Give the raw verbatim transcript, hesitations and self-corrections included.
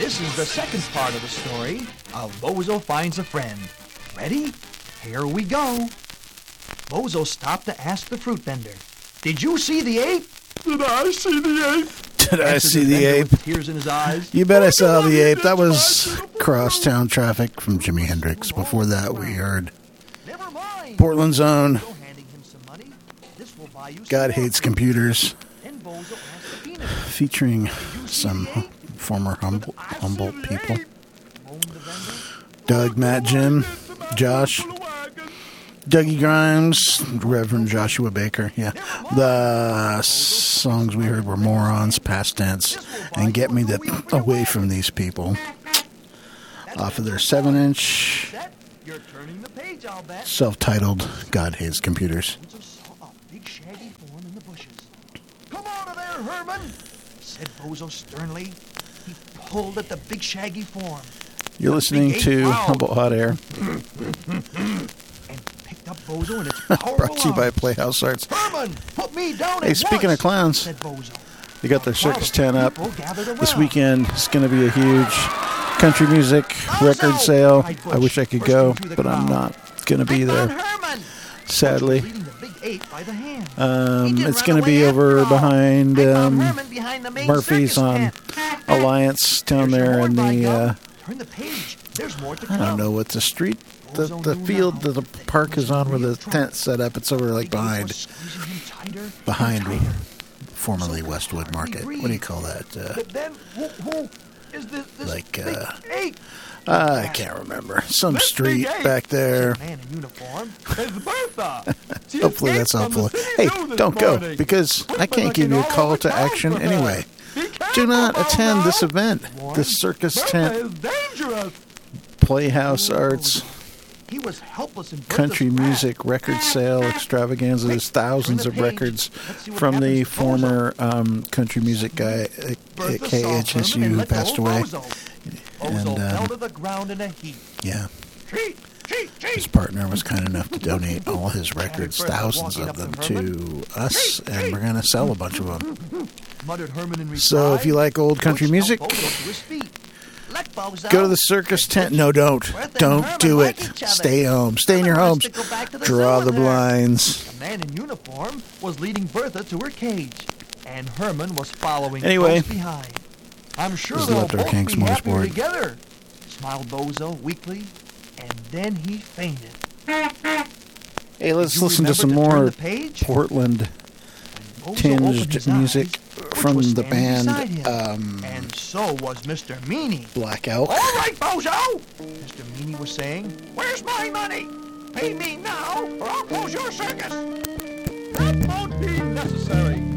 This is the second part of the story of Bozo Finds a Friend. Ready? Here we go. Bozo stopped to ask the fruit vendor, "Did you see the ape?" Did I see the ape? Did I Answered see the vendor ape? with tears in his eyes. You bet I saw the ape. That was Crosstown Traffic from Jimi Hendrix. Before that, we heard Never mind. Portland's own Bozo handing him some money. This will buy you some God more Hates fruit. Computers, Then Bozo asked the peanut. featuring some former humble, humble people. Moaned the vendor. Doug, Matt, Jim, Josh, Dougie Grimes, Reverend Joshua Baker. Yeah. The songs we heard were Morons, Past Tense, and Get Me the Away From These People. Off of their seven inch Set. You're turning the page, I'll bet. self-titled God Hates Computers. Bozo saw a big shaggy form in the bushes. "Come out of there, Herman," said Bozo sternly. He pulled at the big shaggy form You're listening to Humble Hot Air, and picked up Bozo in its powerful brought to you by arms. Playhouse Arts. "Herman, put me down Hey, at speaking once," of clowns, said Bozo. they got their Circus While the tent up. people gathered This around. weekend it's going to be a huge country music record sale. I wish I could go, but I'm not going to be "I found there, Herman." sadly. Leading the big ape by the hand. He Um, didn't it's run going to away be after over all. behind I found um, Herman behind the main Murphy's circus on tent. Alliance down There's there more, in by the, gum. uh, Turn the page. There's more to I come. don't know what the street, the, Bozo the knew field now that the park is on where the tent's set up. It's over like Big ape behind, was squeezing him tighter and behind tighter. formerly Westwood Market. What do you call that? Uh, But then, who, who is this, this Like, big uh, ape? I can't remember. Some This street big ape, back there. said a man in uniform. It's Bertha. She Hopefully escaped that's from the helpful. city Hey, zoo this don't go morning. because We've I been can't give you a looking all call over to town action for her. anyway. Be Do careful, not attend Bozo. this event. Warned. The Circus Bertha Tent is dangerous. Playhouse Arts He was helpless in Bertha's country grasp. music record sale extravaganza. There's thousands of records from the former um, country music guy uh, Bertha at saw K H S Herman and U who let go passed of away. Bozo. And, Bozo fell um, to the ground in a heap. Yeah. Cheat, cheat, cheat. His partner was kind enough to donate all his records, thousands of them, to us, and we're going to sell a bunch of them. Muttered Herman in reply. So if you like old country Which music, helped Bozo to his feet. Let Bozo. go to the circus tent. No, don't. Bertha and Don't Herman do like it. each other. Stay home. Stay in your Herman homes. wants to go back to the Draw zoo the with her. blinds. A man in uniform was leading Bertha to her cage, and Herman was following Anyway. close behind. I'm sure This is they'll Leftover both Kings be happier Smorgasbord. together, smiled Bozo weakly, and then he fainted. Hey, let's Did you listen to remember some turn more the page? Portland Bozo opened tinged his music eyes, which from was the standing band beside him. um, And so was Mister Meany. Black Elk. All right, Bozo! Mister Meany was saying, "Where's my money? Pay me now, or I'll close your circus." That won't be necessary.